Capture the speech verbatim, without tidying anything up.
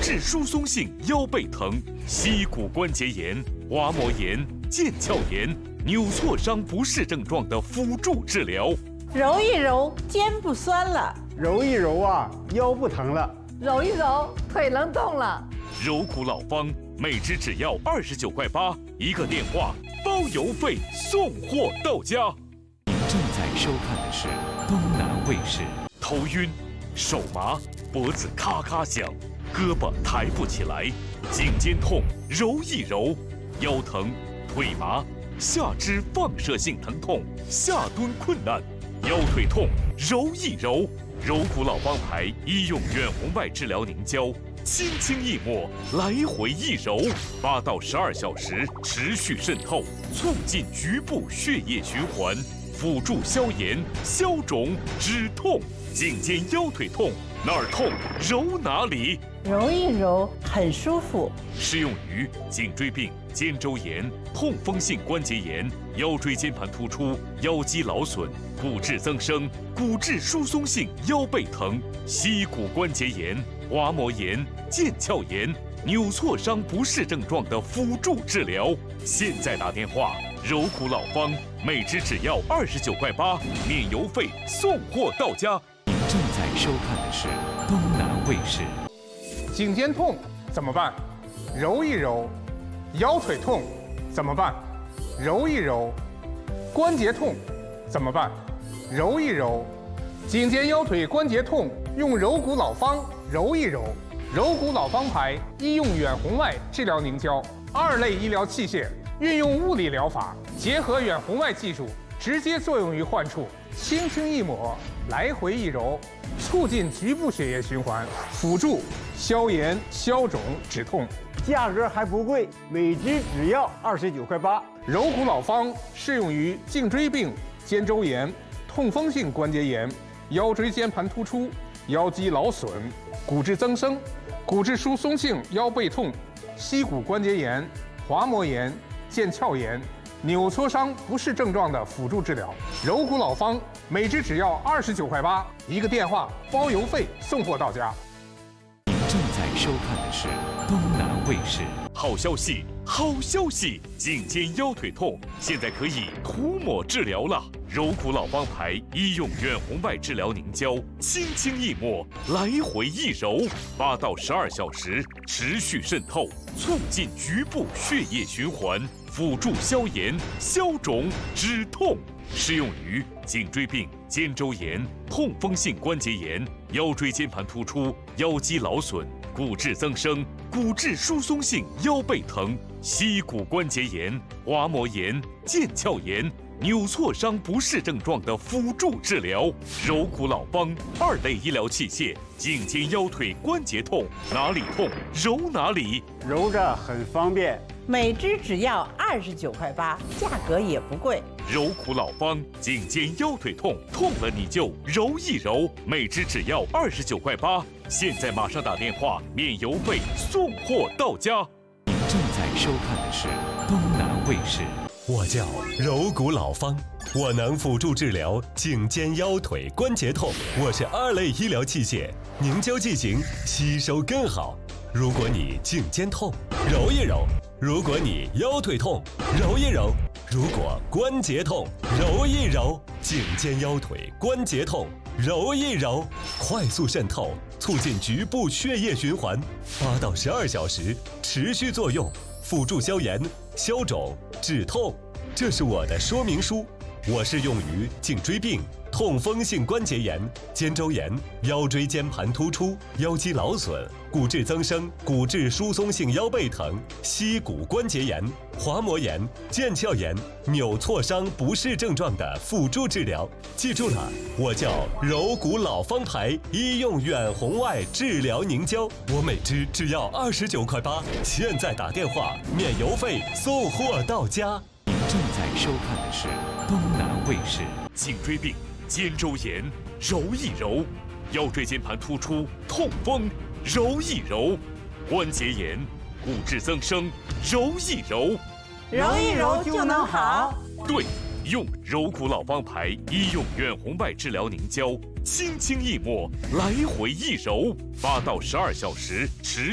质疏松性腰背疼、膝骨关节炎、滑膜炎、腱鞘炎、扭挫伤不适症状的辅助治疗。 揉一揉，肩不酸了； 揉一揉啊，腰不疼了； 揉一揉，腿能动了。 柔骨老方，每支只要二十九块八，一个电话包邮费送货到家。 您正在收看的是东南卫视。 头晕、手麻、脖子咔咔响，胳膊抬不起来，颈肩痛揉一揉，腰疼、腿麻、下肢放射性疼痛，下蹲困难，腰腿痛揉一揉，柔骨老方牌医用远红外治疗凝胶，轻轻一抹，来回一揉，八到十二小时持续渗透，促进局部血液循环，辅助消炎、消肿、止痛。颈肩腰腿痛，哪儿痛揉哪里， 揉一揉很舒服。 适用于颈椎病、肩周炎、痛风性关节炎、腰椎间盘突出、腰肌劳损、骨质增生、骨质疏松性腰背疼、膝骨关节炎、滑膜炎、腱鞘炎、扭挫伤不适症状的辅助治疗。现在打电话，柔骨老方，每支只要二十九块八，免邮费送货到家。 正在收看的是东南卫视。 颈肩痛怎么办？揉一揉。腰腿痛怎么办？揉一揉。关节痛怎么办？揉一揉。颈肩腰腿关节痛用柔骨老方揉一揉。柔骨老方牌医用远红外治疗凝胶，二类医疗器械，运用物理疗法，结合远红外技术，直接作用于患处，轻轻一抹，来回一揉，促进局部血液循环，辅助消炎、消肿、止痛。 价格还不贵，每支只要二十九块八。 柔骨老方适用于颈椎病、肩周炎、痛风性关节炎、腰椎间盘突出、腰肌劳损、骨质增生、骨质疏松性腰背痛、膝骨关节炎、滑膜炎、腱鞘炎、扭挫伤不适症状的辅助治疗。柔骨老方每支只要二十九块八，一个电话包邮费送货到家。 您正在收看的是东南卫视。 好消息，好消息！颈肩腰腿痛现在可以涂抹治疗了。柔骨老方牌医用远红外治疗凝胶，轻轻一抹，来回一揉，八到十二小时持续渗透，促进局部血液循环，辅助消炎、消肿、止痛。适用于颈椎病、肩周炎、痛风性关节炎、腰椎间盘突出、腰肌劳损、骨质增生、骨质疏松性腰背疼、膝骨关节炎、滑膜炎、腱鞘炎、扭挫伤不适症状的辅助治疗。柔骨老方，二类医疗器械，颈肩腰腿关节痛，哪里痛揉哪里， 揉着很方便。 每支只要二十九块八，价格也不贵。 柔骨老方，颈肩腰腿痛，痛了你就揉一揉，每支只要二十九块八。现在马上打电话，免邮费送货到家。 您正在收看的是东南卫视。 我叫柔骨老方，我能辅助治疗颈肩腰腿关节痛。我是二类医疗器械，凝胶剂型吸收更好。如果你颈肩痛，揉一揉；如果你腰腿痛，揉一揉；如果关节痛，揉一揉。颈肩腰腿关节痛，揉一揉，快速渗透，促进局部血液循环，八到十二小时持续作用，辅助消炎、消肿、止痛。这是我的说明书。我是用于颈椎病、痛风性关节炎、肩周炎、腰椎间盘突出、腰肌劳损、骨质增生、骨质疏松性腰背疼、膝骨关节炎、滑膜炎、腱鞘炎、扭挫伤不适症状的辅助治疗。记住了，我叫柔骨老方牌医用远红外治疗凝胶，我每支只要二十九块八，现在打电话免邮费送货到家。 您正在收看的是东南卫视。 颈椎病、肩周炎，揉一揉；腰椎间盘突出、痛风，揉一揉；关节炎、骨质增生，揉一揉。 揉一揉就能好。 对，用柔骨老方牌医用远红外治疗凝胶，轻轻一抹，来回一揉，八到十二小时持